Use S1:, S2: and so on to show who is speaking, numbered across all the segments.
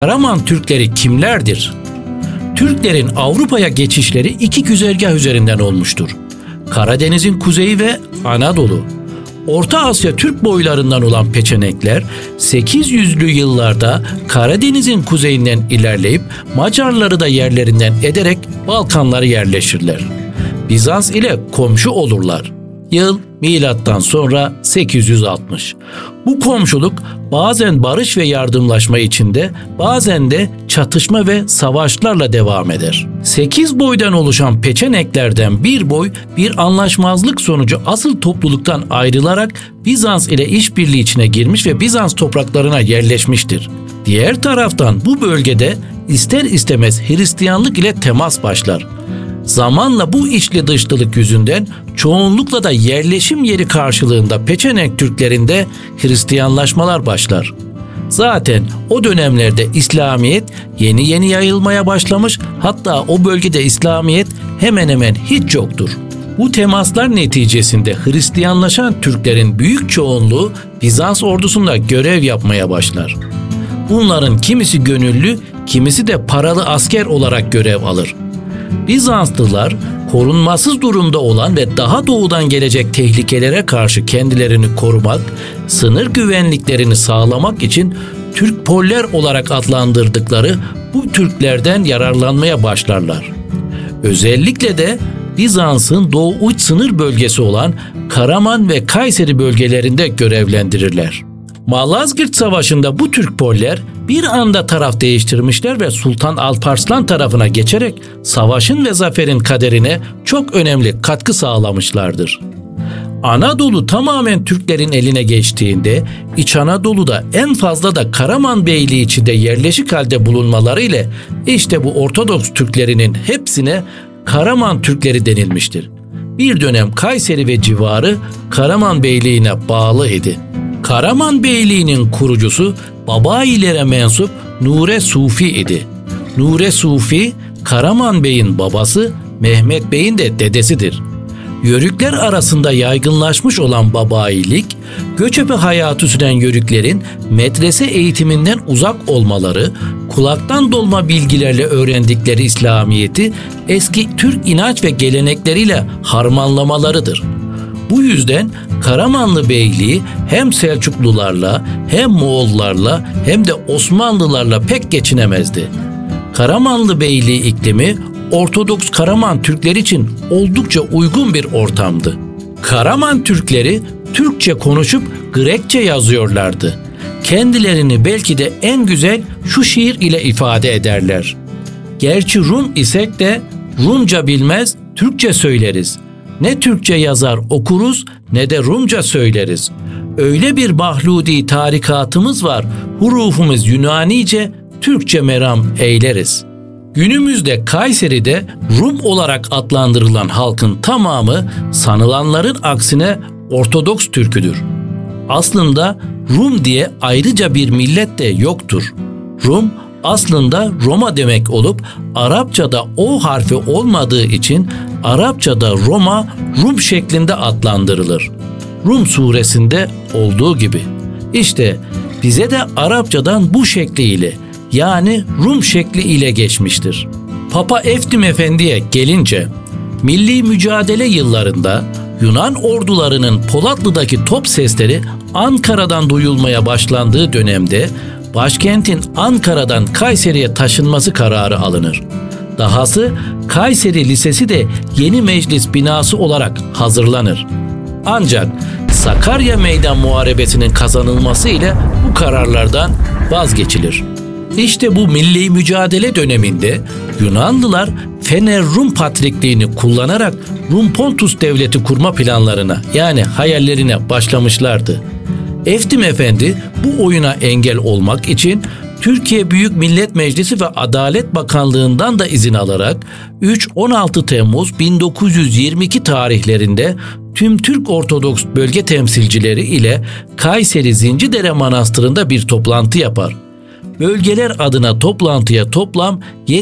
S1: Karaman Türkleri kimlerdir? Türklerin Avrupa'ya geçişleri iki güzergah üzerinden olmuştur. Karadeniz'in kuzeyi ve Anadolu. Orta Asya Türk boylarından olan Peçenekler 800'lü yıllarda Karadeniz'in kuzeyinden ilerleyip Macarları da yerlerinden ederek Balkanlara yerleşirler. Bizans ile komşu olurlar. Yıl milattan sonra 860. Bu komşuluk bazen barış ve yardımlaşma içinde, bazen de çatışma ve savaşlarla devam eder. 8 boydan oluşan Peçeneklerden bir boy bir anlaşmazlık sonucu asıl topluluktan ayrılarak Bizans ile işbirliği içine girmiş ve Bizans topraklarına yerleşmiştir. Diğer taraftan bu bölgede ister istemez Hristiyanlık ile temas başlar. Zamanla bu içli dışlılık yüzünden çoğunlukla da yerleşim yeri karşılığında Peçenek Türklerinde Hristiyanlaşmalar başlar. Zaten o dönemlerde İslamiyet yeni yayılmaya başlamış, hatta o bölgede İslamiyet hemen hemen hiç yoktur. Bu temaslar neticesinde Hristiyanlaşan Türklerin büyük çoğunluğu Bizans ordusunda görev yapmaya başlar. Bunların kimisi gönüllü, kimisi de paralı asker olarak görev alır. Bizanslılar korunmasız durumda olan ve daha doğudan gelecek tehlikelere karşı kendilerini korumak, sınır güvenliklerini sağlamak için Türk Poller olarak adlandırdıkları bu Türklerden yararlanmaya başlarlar. Özellikle de Bizans'ın doğu uç sınır bölgesi olan Karaman ve Kayseri bölgelerinde görevlendirirler. Malazgirt Savaşı'nda bu Türk Poller bir anda taraf değiştirmişler ve Sultan Alparslan tarafına geçerek savaşın ve zaferin kaderine çok önemli katkı sağlamışlardır. Anadolu tamamen Türklerin eline geçtiğinde İç Anadolu'da en fazla da Karaman Beyliği içinde yerleşik halde bulunmaları ile işte bu Ortodoks Türklerinin hepsine Karaman Türkleri denilmiştir. Bir dönem Kayseri ve civarı Karaman Beyliği'ne bağlı idi. Karaman Beyliği'nin kurucusu Babailere mensup Nure Sufi idi. Nure Sufi, Karaman Bey'in babası, Mehmet Bey'in de dedesidir. Yörükler arasında yaygınlaşmış olan babailik, göçebe hayatı süren yörüklerin medrese eğitiminden uzak olmaları, kulaktan dolma bilgilerle öğrendikleri İslamiyet'i eski Türk inanç ve gelenekleriyle harmanlamalarıdır. Bu yüzden Karamanlı Beyliği hem Selçuklularla, hem Moğollarla, hem de Osmanlılarla pek geçinemezdi. Karamanlı Beyliği iklimi Ortodoks Karaman Türkleri için oldukça uygun bir ortamdı. Karaman Türkleri Türkçe konuşup Grekçe yazıyorlardı. Kendilerini belki de en güzel şu şiir ile ifade ederler. Gerçi Rum isek de Rumca bilmez, Türkçe söyleriz. Ne Türkçe yazar okuruz ne de Rumca söyleriz. Öyle bir mahludi tarikatımız var, hurufumuz Yunanice, Türkçe meram eyleriz. Günümüzde Kayseri'de Rum olarak adlandırılan halkın tamamı sanılanların aksine Ortodoks Türküdür. Aslında Rum diye ayrıca bir millet de yoktur. Rum aslında Roma demek olup Arapçada O harfi olmadığı için Arapçada Roma Rum şeklinde adlandırılır. Rum suresinde olduğu gibi. İşte bize de Arapçadan bu şekliyle yani Rum şekli ile geçmiştir. Papa Eftim Efendi'ye gelince milli mücadele yıllarında Yunan ordularının Polatlı'daki top sesleri Ankara'dan duyulmaya başlandığı dönemde başkentin Ankara'dan Kayseri'ye taşınması kararı alınır. Dahası Kayseri Lisesi de yeni meclis binası olarak hazırlanır. Ancak Sakarya Meydan Muharebesi'nin kazanılması ile bu kararlardan vazgeçilir. İşte bu milli mücadele döneminde Yunanlılar Fener Rum Patrikliğini kullanarak Rum Pontus Devleti kurma planlarına yani hayallerine başlamışlardı. Eftim Efendi bu oyuna engel olmak için Türkiye Büyük Millet Meclisi ve Adalet Bakanlığı'ndan da izin alarak 3-16 Temmuz 1922 tarihlerinde tüm Türk Ortodoks bölge temsilcileri ile Kayseri Zincidere Manastırı'nda bir toplantı yapar. Bölgeler adına toplantıya toplam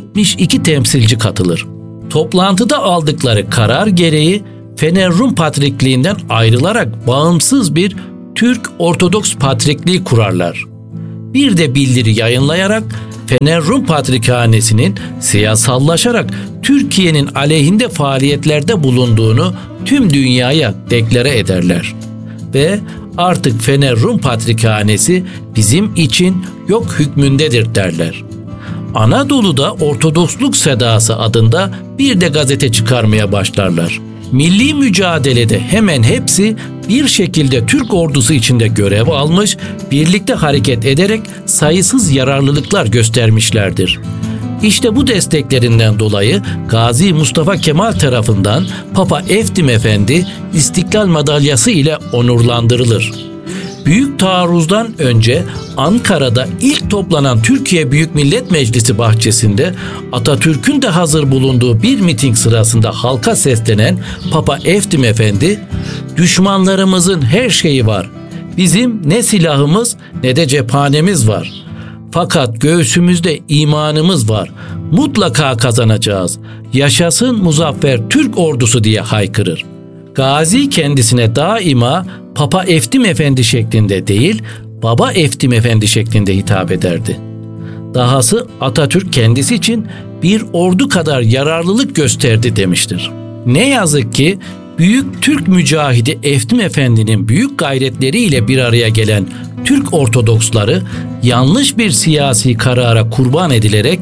S1: 72 temsilci katılır. Toplantıda aldıkları karar gereği Fener Rum Patrikliğinden ayrılarak bağımsız bir Türk Ortodoks Patrikliği kurarlar. Bir de bildiri yayınlayarak Fener Rum Patrikhanesi'nin siyasallaşarak Türkiye'nin aleyhinde faaliyetlerde bulunduğunu tüm dünyaya deklare ederler. Ve artık Fener Rum Patrikhanesi bizim için yok hükmündedir derler. Anadolu'da Ortodoksluk Sedası adında bir de gazete çıkarmaya başlarlar. Milli mücadelede hemen hepsi bir şekilde Türk ordusu içinde görev almış, birlikte hareket ederek sayısız yararlılıklar göstermişlerdir. İşte bu desteklerinden dolayı Gazi Mustafa Kemal tarafından Papa Eftim Efendi İstiklal Madalyası ile onurlandırılır. Büyük taarruzdan önce Ankara'da ilk toplanan Türkiye Büyük Millet Meclisi bahçesinde Atatürk'ün de hazır bulunduğu bir miting sırasında halka seslenen Papa Eftim Efendi, "Düşmanlarımızın her şeyi var. Bizim ne silahımız ne de cephanemiz var. Fakat göğsümüzde imanımız var. Mutlaka kazanacağız. Yaşasın muzaffer Türk ordusu" diye haykırır. Gazi kendisine daima Papa Eftim Efendi şeklinde değil, Baba Eftim Efendi şeklinde hitap ederdi. Dahası Atatürk kendisi için bir ordu kadar yararlılık gösterdi demiştir. Ne yazık ki büyük Türk mücahidi Eftim Efendi'nin büyük gayretleriyle bir araya gelen Türk Ortodoksları yanlış bir siyasi karara kurban edilerek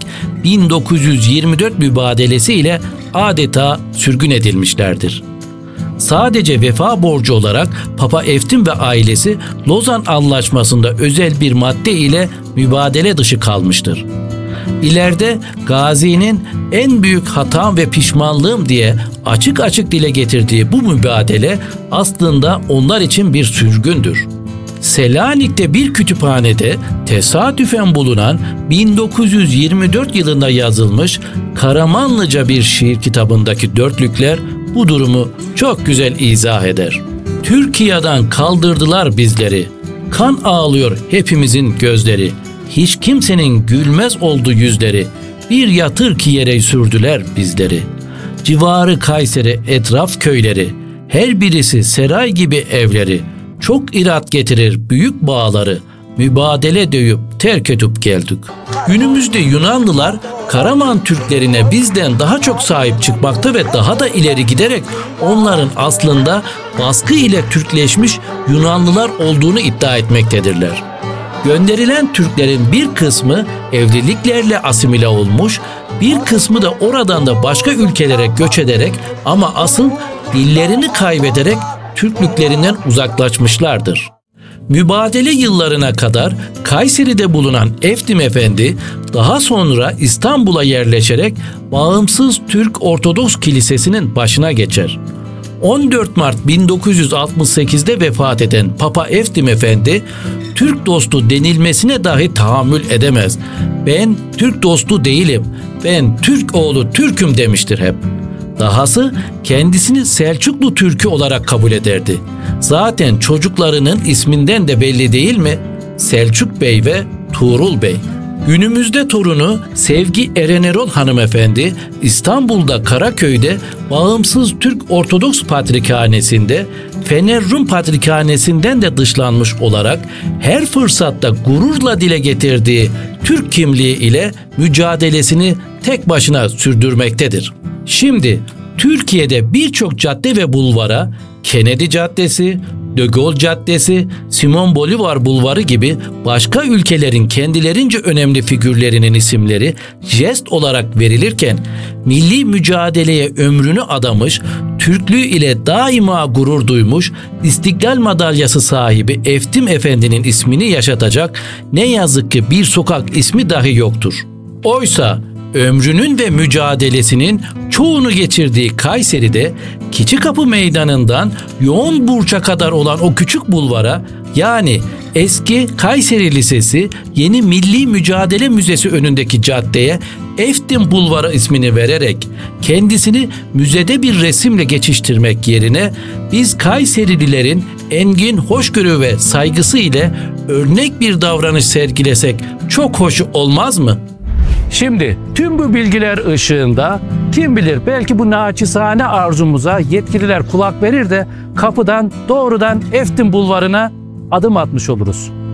S1: 1924 mübadelesi ile adeta sürgün edilmişlerdir. Sadece vefa borcu olarak Papa Eftim ve ailesi Lozan Anlaşması'nda özel bir madde ile mübadele dışı kalmıştır. İleride Gazi'nin en büyük hatam ve pişmanlığım diye açık açık dile getirdiği bu mübadele aslında onlar için bir sürgündür. Selanik'te bir kütüphanede tesadüfen bulunan 1924 yılında yazılmış Karamanlıca bir şiir kitabındaki dörtlükler bu durumu çok güzel izah eder. Türkiye'den kaldırdılar bizleri, kan ağlıyor hepimizin gözleri, hiç kimsenin gülmez oldu yüzleri, bir yatır ki yere sürdüler bizleri. Civarı Kayseri etraf köyleri, her birisi saray gibi evleri, çok irat getirir büyük bağları, mübadele dövüp terk edip geldik. Günümüzde Yunanlılar Karaman Türklerine bizden daha çok sahip çıkmakta ve daha da ileri giderek onların aslında baskı ile Türkleşmiş Yunanlılar olduğunu iddia etmektedirler. Gönderilen Türklerin bir kısmı evliliklerle asimile olmuş, bir kısmı da oradan da başka ülkelere göç ederek ama asıl dillerini kaybederek Türklüklerinden uzaklaşmışlardır. Mübadele yıllarına kadar Kayseri'de bulunan Eftim Efendi daha sonra İstanbul'a yerleşerek Bağımsız Türk Ortodoks Kilisesi'nin başına geçer. 14 Mart 1968'de vefat eden Papa Eftim Efendi, Türk dostu denilmesine dahi tahammül edemez. "Ben Türk dostu değilim, ben Türk oğlu Türk'üm" demiştir hep. Dahası kendisini Selçuklu Türk'ü olarak kabul ederdi. Zaten çocuklarının isminden de belli değil mi? Selçuk Bey ve Tuğrul Bey. Günümüzde torunu Sevgi Erenerol hanımefendi İstanbul'da Karaköy'de Bağımsız Türk Ortodoks Patrikhanesi'nde Fener Rum Patrikhanesi'nden de dışlanmış olarak her fırsatta gururla dile getirdiği Türk kimliği ile mücadelesini tek başına sürdürmektedir. Şimdi Türkiye'de birçok cadde ve bulvara Kennedy Caddesi, De Gaulle Caddesi, Simon Bolivar Bulvarı gibi başka ülkelerin kendilerince önemli figürlerinin isimleri jest olarak verilirken milli mücadeleye ömrünü adamış, Türklüğü ile daima gurur duymuş, İstiklal Madalyası sahibi Eftim Efendi'nin ismini yaşatacak ne yazık ki bir sokak ismi dahi yoktur. Oysa ömrünün ve mücadelesinin çoğunu geçirdiği Kayseri'de Keçikapı Meydanı'ndan Yoğunburç'a kadar olan o küçük bulvara, yani eski Kayseri Lisesi yeni Milli Mücadele Müzesi önündeki caddeye Eftim Bulvarı ismini vererek kendisini müzede bir resimle geçiştirmek yerine biz Kayserililerin engin hoşgörü ve saygısı ile örnek bir davranış sergilesek çok hoş olmaz mı? Şimdi tüm bu bilgiler ışığında kim bilir belki bu naçizane arzumuza yetkililer kulak verir de kapıdan doğrudan Eftim Bulvarı'na adım atmış oluruz.